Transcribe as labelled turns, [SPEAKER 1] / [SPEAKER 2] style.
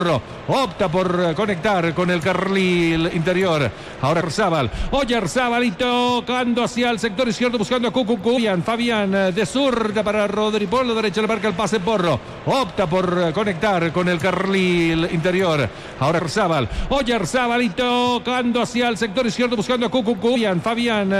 [SPEAKER 1] Opta por conectar con el carril interior. Ahora Oyarzabal y tocando hacia el sector izquierdo buscando a Cucucú. Fabián de zurda para Rodri. Por la derecha le marca el pase Porro. Opta por conectar con el carril interior. Ahora Oyarzabal y tocando hacia el sector izquierdo buscando a Cucucú. Fabián